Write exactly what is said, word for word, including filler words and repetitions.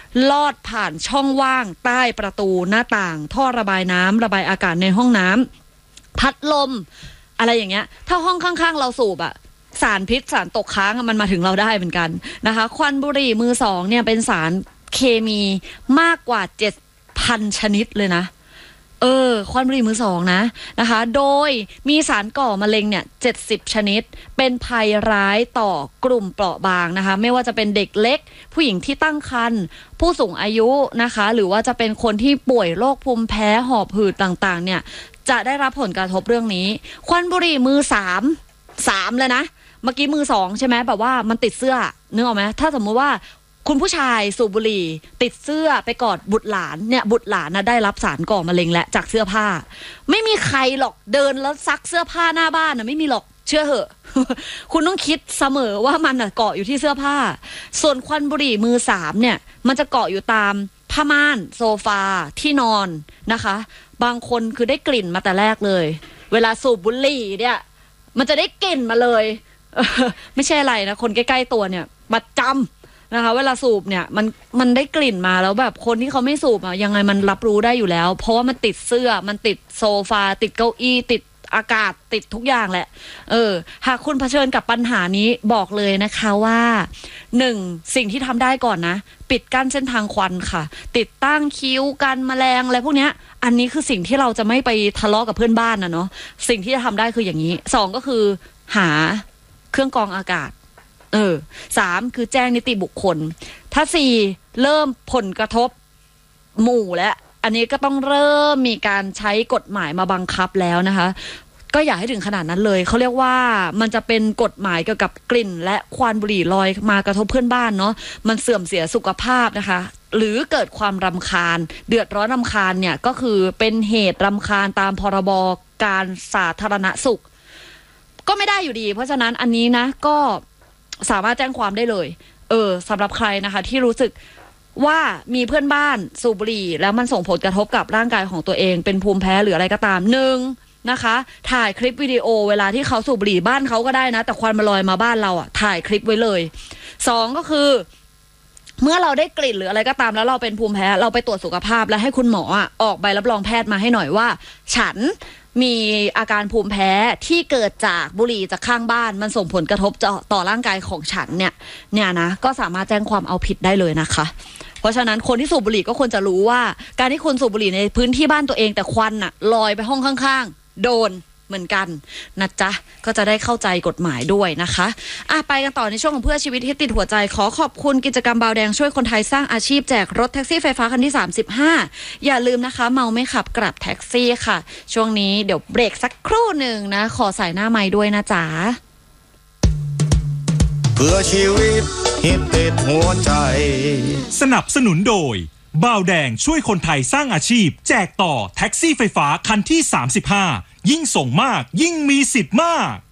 ลอดผ่านช่องว่างใต้ประตูหน้าต่างท่อระบายน้ำระบายอากาศในห้องน้ำพัดลมอะไรอย่างเงี้ยถ้าห้องข้างๆเราสูบอะสารพิษสารตกค้างมันมาถึงเราได้เหมือนกันนะคะควันบุหรี่มือสองเนี่ยเป็นสารเคมีมากกว่า เจ็ดพัน ชนิดเลยนะเออควันบุหรี่มือสองนะนะคะโดยมีสารก่อมะเร็งเนี่ยเจ็ดสิบชนิดเป็นภัยร้ายต่อกลุ่มเปราะบางนะคะไม่ว่าจะเป็นเด็กเล็กผู้หญิงที่ตั้งครรภ์ผู้สูงอายุนะคะหรือว่าจะเป็นคนที่ป่วยโรคภูมิแพ้หอบหืดต่างๆเนี่ยจะได้รับผลกระทบเรื่องนี้ควันบุหรี่มือสามสามเลยนะเมื่อกี้มือสองใช่ไหมแบบว่ามันติดเสื้อนึกออกไหมถ้าสมมุติว่าคุณผู้ชายสูบบุหรี่ติดเสื้อไปกอดบุตรหลานเนี่ยบุตรหลานนะได้รับสารก่อมะเร็งและจากเสื้อผ้าไม่มีใครหรอกเดินแล้วซักเสื้อผ้าหน้าบ้านนะไม่มีหรอกเชื่อเหอะ คุณต้องคิดเสมอว่ามันเกาะอยู่ที่เสื้อผ้าส่วนควันบุหรี่มือสามเนี่ยมันจะเกาะอยู่ตามผ้าม่านโซฟาที่นอนนะคะบางคนคือได้กลิ่นมาแต่แรกเลยเวลาสูบบุหรี่เนี่ยมันจะได้กลิ่นมาเลยไม่ใช่อะไรนะคนใกล้ๆตัวเนี่ยประจำนะคะเวลาสูบเนี่ยมันมันได้กลิ่นมาแล้วแบบคนที่เขาไม่สูบอ่ะยังไงมันรับรู้ได้อยู่แล้วเพราะว่ามันติดเสื้อมันติดโซฟาติดเก้าอี้ติดอากาศติดทุกอย่างแหละเออหากคุณเผชิญกับปัญหานี้บอกเลยนะคะว่าหนึ่งสิ่งที่ทำได้ก่อนนะปิดกั้นเส้นทางควันค่ะติดตั้งคิ้วกันแมลงอะไรพวกเนี้ยอันนี้คือสิ่งที่เราจะไม่ไปทะเลาะกับเพื่อนบ้านนะเนาะสิ่งที่จะทำได้คืออย่างนี้สองก็คือหาเครื่องกรองอากาศเออสามคือแจ้งนิติบุคคลถ้าสี่เริ่มผลกระทบหมู่และอันนี้ก็ต้องเริ่มมีการใช้กฎหมายมาบังคับแล้วนะคะก็อย่าให้ถึงขนาดนั้นเลยเขาเรียกว่ามันจะเป็นกฎหมายเกี่ยวกับกลิ่นและควันบุหรี่ลอยมากระทบเพื่อนบ้านเนาะมันเสื่อมเสียสุขภาพนะคะหรือเกิดความรำคาญเดือดร้อนรำคาญเนี่ยก็คือเป็นเหตุรำคาญตามพรบการสาธารณสุขก็ไม่ได้อยู่ดีเพราะฉะนั้นอันนี้นะก็สามารถแจ้งความได้เลยเออสำหรับใครนะคะที่รู้สึกว่ามีเพื่อนบ้านสูบบุหรี่แล้วมันส่งผลกระทบกับร่างกายของตัวเองเป็นภูมิแพ้หรืออะไรก็ตามหนึ่งนะคะถ่ายคลิปวิดีโอเวลาที่เขาสูบบุหรี่บ้านเขาก็ได้นะแต่ควันมันลอยมาบ้านเราอ่ะถ่ายคลิปไว้เลยสองก็คือเมื่อเราได้กลิ่นหรืออะไรก็ตามแล้วเราเป็นภูมิแพ้เราไปตรวจสุขภาพแล้วให้คุณหมออ่ะออกใบรับรองแพทย์มาให้หน่อยว่าฉันมีอาการภูมิแพ้ที่เกิดจากบุหรี่จากข้างบ้านมันส่งผลกระทบต่อร่างกายของฉันเนี่ยเนี่ยนะก็สามารถแจ้งความเอาผิดได้เลยนะคะเพราะฉะนั้นคนที่สูบบุหรี่ก็ควรจะรู้ว่าการที่คุณสูบบุหรี่ในพื้นที่บ้านตัวเองแต่ควันน่ะลอยไปห้องข้างๆโดนเหมือนกันนะจ๊ะก็จะได้เข้าใจกฎหมายด้วยนะคะอ่ะไปกันต่อในช่วงของเพื่อชีวิตที่ติดหัวใจขอขอบคุณกิจกรรมบาวแดงช่วยคนไทยสร้างอาชีพแจกรถแท็กซี่ไฟฟ้าคันที่สามสิบห้าอย่าลืมนะคะเมาไม่ขับกลับแท็กซี่ค่ะช่วงนี้เดี๋ยวเบรกสักครู่หนึ่งนะขอใส่หน้าไมค์ด้วยนะจ๊ะเพื่อชีวิตฮิตติดหัวใจสนับสนุนโดยบาวแดงช่วยคนไทยสร้างอาชีพแจกต่อแท็กซี่ไฟฟ้าคันที่สามสิบห้ายิ่งส่งมากยิ่งมีสิทธิ์มาก